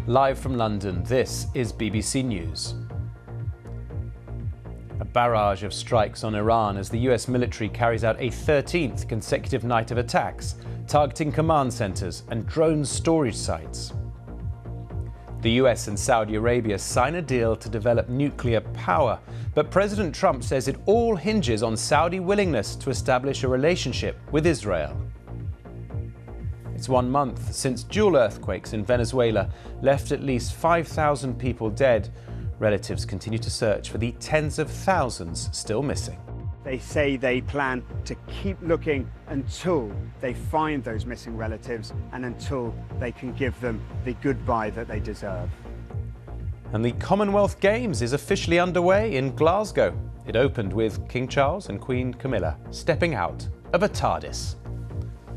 Live from London, this is BBC News. A barrage of strikes on Iran as the US military carries out a 13th consecutive night of attacks, targeting command centres and drone storage sites. The US and Saudi Arabia sign a deal to develop nuclear power, but President Trump says it all hinges on Saudi willingness to establish a relationship with Israel. It's 1 month since dual earthquakes in Venezuela left at least 5,000 people dead. Relatives continue to search for the tens of thousands still missing. They say they plan to keep looking until they find those missing relatives and until they can give them the goodbye that they deserve. And the Commonwealth Games is officially underway in Glasgow. It opened with King Charles and Queen Camilla stepping out of a TARDIS.